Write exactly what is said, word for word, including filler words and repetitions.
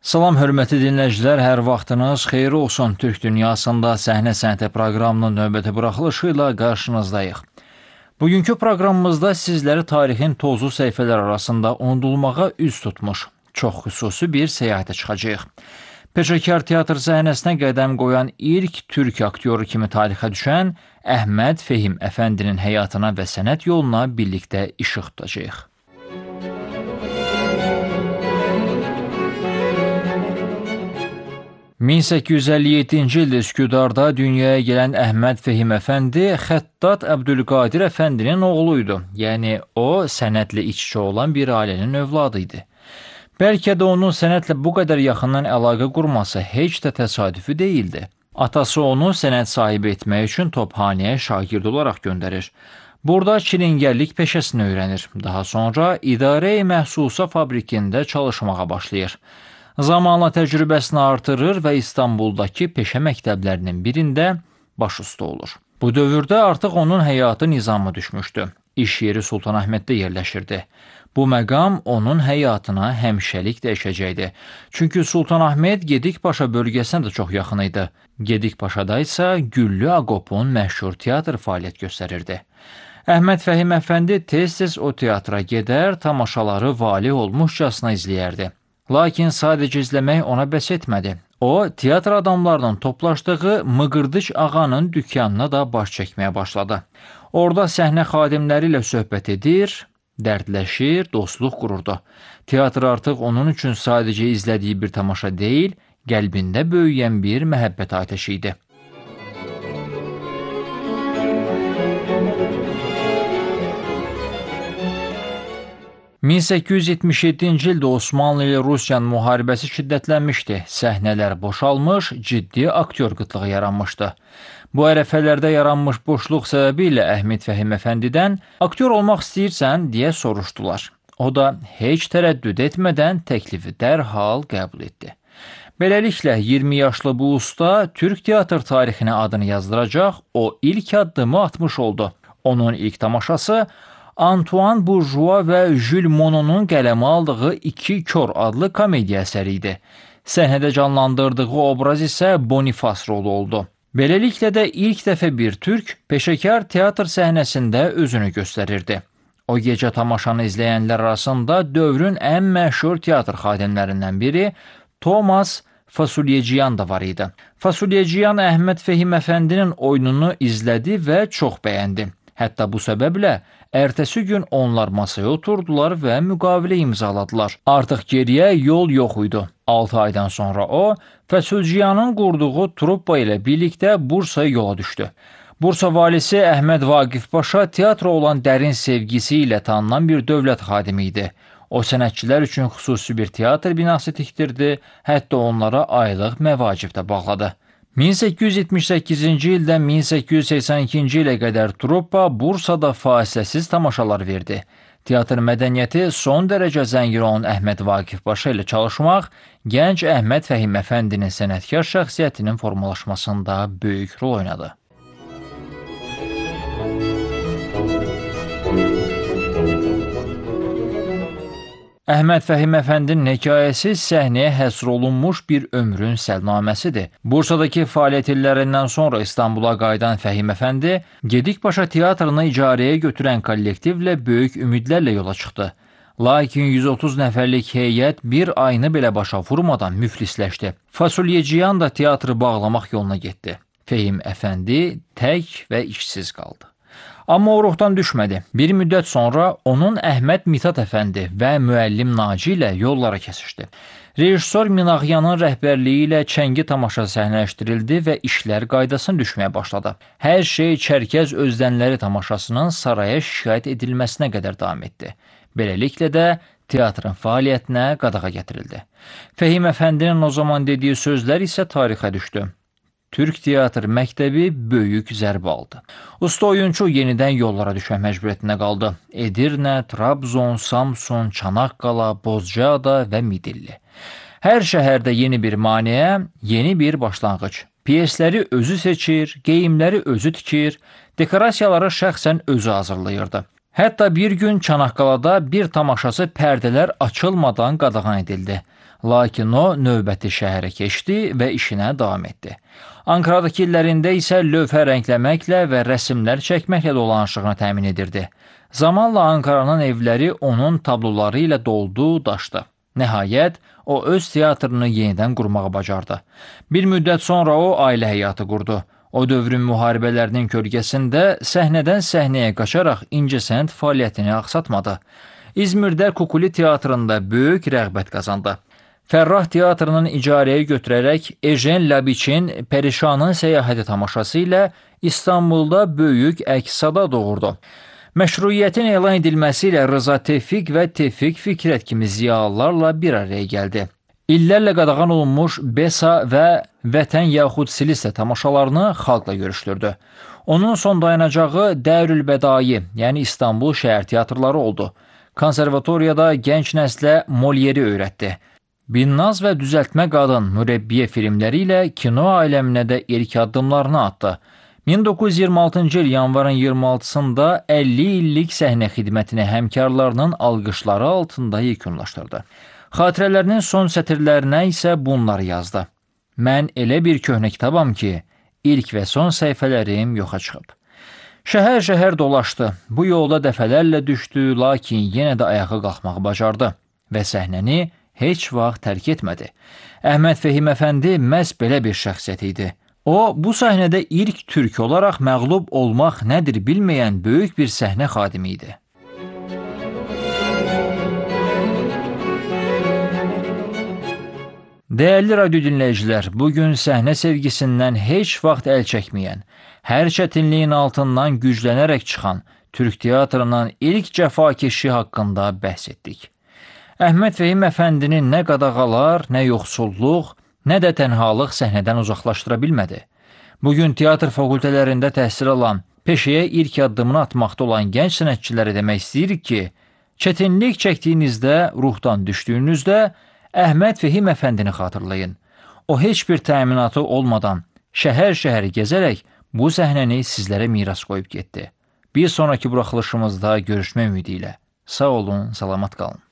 Salam, hörmətli dinləyicilər, hər vaxtınız xeyir olsun. Türk dünyasında səhnə sənəti proqramının növbəti buraxılışı ilə qarşınızdayıq. Bugünkü proqramımızda sizləri tarixin tozlu səhifələr arasında unudulmağa üz tutmuş, çox xüsusi bir səyahətə çıxacağıq. Peşəkar teatr səhnəsinə qədəm qoyan ilk türk aktyoru kimi tarixə düşən Əhməd Fehim Əfəndinin həyatına və sənət yoluna birlikdə işıq tutacağıq. min səkkiz yüz əlli yeddinci ildə Üsküdarda dünyaya gələn Əhməd Fehim Əfəndi Xəttat Əbdülqadir Əfəndinin oğluydu. Yəni, o, sənətlə iç-içə olan bir ailənin övladı idi. Bəlkə də onun sənətlə bu qədər yaxından əlaqə qurması heç də təsadüfi deyildi. Atası onu sənət sahibi etmək üçün Tophanəyə şagird olaraq göndərir. Burada çilingərlik peşəsini öyrənir. Daha sonra İdarə-i Məhsusa fabrikində çalışmağa başlayır. Zamanla təcrübəsini artırır və İstanbuldakı peşə məktəblərinin birində baş usta olur. Bu dövrdə artıq onun həyatı nizama düşmüşdü. İş yeri Sultanahmeddə yerləşirdi. Bu məqam onun həyatına həmişəlik dəyişəcəkdi. Çünki Sultanahmed Gedikpaşa bölgəsinə də çox yaxın idi. Gedikpaşada isə Güllü Aqopun məşhur teatr fəaliyyət göstərirdi. Əhməd Fehim Əfəndi tez-tez o teatra gedər, tamaşaları valeh olmuşcasına izləyərdi. Lakin sadəcə izləmək ona bəs etmədi. O, teatr adamlarının toplaşdığı Mıqırdıç ağanın dükkanına da baş çəkməyə başladı. Orada səhnə xadimləri ilə söhbət edir, dərdləşir, dostluq qururdu. Teatr artıq onun üçün sadəcə izlədiyi bir tamaşa deyil, qəlbində böyüyən bir məhəbbət atəşi idi. min səkkiz yüz yetmiş yeddinci ildə Osmanlı ilə Rusiyanın müharibəsi şiddətlənmişdi. Səhnələr boşalmış, ciddi aktyor qıtlığı yaranmışdı. Bu ərəfələrdə yaranmış boşluq səbəbi ilə Əhməd Fehim Əfəndidən aktyor olmaq istəyirsən deyə soruşdular. O da heç tərəddüd etmədən təklifi dərhal qəbul etdi. Beləliklə, iyirmi yaşlı bu usta Türk teatr tarixinə adını yazdıracaq, o ilk addımı atmış oldu. Onun ilk tamaşası Antoine Bourgeois və Jules Monod'un qələmə aldığı İki Kör adlı komediya əsəri idi. Səhnədə canlandırdığı obraz isə Bonifas rolu oldu. Beləliklə də ilk dəfə bir türk peşəkar teatr səhnəsində özünü göstərirdi. O gecə tamaşanı izləyənlər arasında dövrün ən məşhur teatr xadimlərindən biri Thomas Fasulyeciyan da var idi. Fasulyeciyan Əhməd Fehim Əfəndinin oyununu izlədi və çox bəyəndi. Hətta bu səbəblə ertəsi gün onlar masaya oturdular və müqavilə imzaladılar. Artıq geriyə yol yox idi. altı aydan sonra o, Fəsulciyanın qurduğu truppa ilə birlikdə Bursaya yola düşdü. Bursa valisi Əhməd Vaqif Paşa teatra olan dərin sevgisi ilə tanınan bir dövlət xadimi idi. O, sənətçilər üçün xüsusi bir teatr binası tikdirdi, hətta onlara aylıq məvacib də bağladı. min səkkiz yüz yetmiş səkkizinci ildən min səkkiz yüz səksən ikinci ilə qədər truppa Bursada fasiləsiz tamaşalar verdi. Teatr mədəniyyəti son dərəcə zəngin olan Əhməd Vaqif Paşa ilə çalışmaq, gənc Əhməd Fehim Əfəndinin sənətkar şəxsiyyətinin formalaşmasında böyük rol oynadı. Əhməd Fehim Əfəndinin hekayəsi səhnəyə həsr olunmuş bir ömrün səlnaməsidir. Bursadakı fəaliyyət illərindən sonra İstanbula qayıdan Fehim Əfəndi Gedikpaşa teatrını icarəyə götürən kollektivlə böyük ümidlərlə yola çıxdı. Lakin yüz otuz nəfərlik heyət bir ayını belə başa vurmadan müflisləşdi. Fasulyeciyan da teatrı bağlamaq yoluna getdi. Fehim Əfəndi tək və işsiz qaldı. Amma o ruhdan düşmədi. Bir müddət sonra onun Əhməd Mithat Əfəndi və müəllim Naci ilə yollara kəsişdi. Rejissor Minağyanın rəhbərliyi ilə Çəngi tamaşa səhnələşdirildi və işlər qaydasına düşməyə başladı. Hər şey Çərkəz Özdənləri tamaşasının saraya şikayət edilməsinə qədər davam etdi. Beləliklə də teatrın fəaliyyətinə qadağa gətirildi. Fehim Əfəndinin o zaman dediyi sözlər isə tarixə düşdü. Türk teatr məktəbi böyük zərbə aldı. Usta oyunçu yenidən yollara düşmək məcburiyyətində qaldı. Edirnə, Trabzon, Samsun, Çanaqqala, Bozcaada və Midilli. Hər şəhərdə yeni bir maneə, yeni bir başlanğıc. Piyesləri özü seçir, geyimləri özü tikir, dekorasiyaları şəxsən özü hazırlayırdı. Hətta bir gün Çanaqqalada bir tamaşası pərdələr açılmadan qadağan edildi. Lakin o növbəti şəhərə keçdi və işinə davam etdi. Ankaradakı illərində isə lövhə rəngləməklə və rəsmlər çəkməklə dolanışığını təmin edirdi. Zamanla Ankaranın evləri onun tabloları ilə doldu, daşdı. Nəhayət, o öz teatrını yenidən qurmağı bacardı. Bir müddət sonra o ailə həyatı qurdu. O dövrün müharibələrinin kölgəsində səhnədən səhnəyə qaçaraq incəsənət fəaliyyətini aksatmadı. İzmirdə Kukuli teatrında böyük rəğbət qazandı. Fərrah teatrının icarəyə götürərək Ejen Labiçin Perişanın səyahəti tamaşası ilə İstanbulda böyük əks-səda doğurdu. Məşruiyyətin elan edilməsi ilə Rıza Tevfik və Tevfik Fikrət kimi ziyalılarla bir araya gəldi. İllərlə qadağan olunmuş Besa və Vətən yaxud Silistə tamaşalarını xalqla görüşdürdü. Onun son dayanacağı Dərülbədai, yəni İstanbul şəhər teatrları oldu. Konservatoriyada gənc nəslə Molieri öyrətdi. Binnaz və Düzəltmə Qadın Mürəbbiyə filmləri ilə kino aləminə də ilk addımlarını atdı. min doqquz yüz iyirmi altıncı il yanvarın iyirmi altısında əlli illik səhnə xidmətini həmkarlarının alqışları altında yekunlaşdırdı. Xatirələrinin son sətirlərinə isə bunları yazdı. Mən elə bir köhnə kitabam ki, ilk və son səhifələrim yoxa çıxıb. Şəhər-şəhər dolaşdı, bu yolda dəfələrlə düşdü, lakin yenə də ayağa qalxmağı bacardı və səhnəni heç vaxt tərk etmədi. Əhməd Fehim Əfəndi məhz belə bir şəxsiyyət idi. O, bu səhnədə ilk türk olaraq məğlub olmaq nədir bilməyən böyük bir səhnə xadimi idi. Dəyərli radyo dinləyicilər, bugün səhnə sevgisindən heç vaxt əl çəkməyən, hər çətinliyin altından güclənərək çıxan Türk teatrının ilk cəfakeşi haqqında bəhs etdik. Əhməd Fehim Əfəndinin nə qadağalar, nə yoxsulluq, nə də tənhalıq səhnədən uzaqlaşdıra bilmədi. Bugün teatr fakültələrində təhsil alan, peşəyə ilk addımını atmaqda olan gənc sənətçilərə demək istəyirik ki, çətinlik çəkdiyinizdə, ruhdan düşdüyünüzdə Əhməd Fehim Əfəndini xatırlayın. O heç bir təminatı olmadan şəhər-şəhəri gəzərək bu səhnəni sizlərə miras qoyub getdi. Bir sonraki buraxılışımızda görüşmək ümidi ilə. Sağ olun, salamat qalın.